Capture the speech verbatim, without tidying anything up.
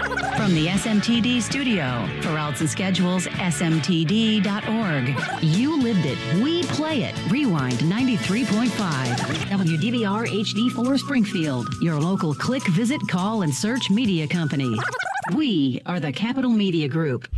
From the S M T D studio, for routes and schedules, S M T D dot org. You lived it. We play it. Rewind ninety-three point five. W D V R H D four Springfield, your local click, visit, call, and search media company. We are the Capital Media Group.